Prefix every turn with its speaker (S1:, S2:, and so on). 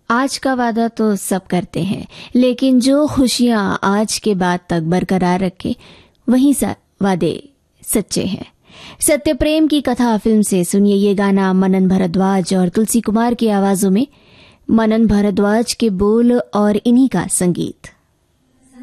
S1: आज का वादा तो सब करते हैं, लेकिन जो खुशियां आज के बाद तक बरकरार रखे वही वादे सच्चे हैं। सत्य प्रेम की कथा फिल्म से सुनिए ये गाना मनन भारद्वाज और तुलसी कुमार की आवाजों में। मनन भारद्वाज के बोल और इन्हीं का संगीत।